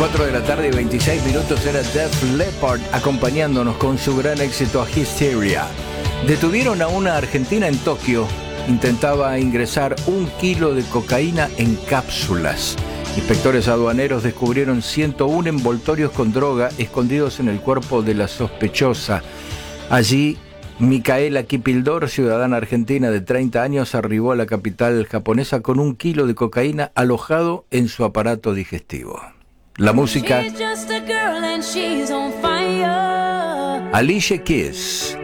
4 de la tarde y 26 minutos era Def Leppard acompañándonos con su gran éxito Hysteria. Detuvieron a una argentina en Tokio. Intentaba ingresar 1 kilo de cocaína en cápsulas. Inspectores aduaneros descubrieron 101 envoltorios con droga escondidos en el cuerpo de la sospechosa. Allí, Micaela Kipildor, ciudadana argentina de 30 años, arribó a la capital japonesa con 1 kilo de cocaína alojado en su aparato digestivo. La música, Alicia Keys,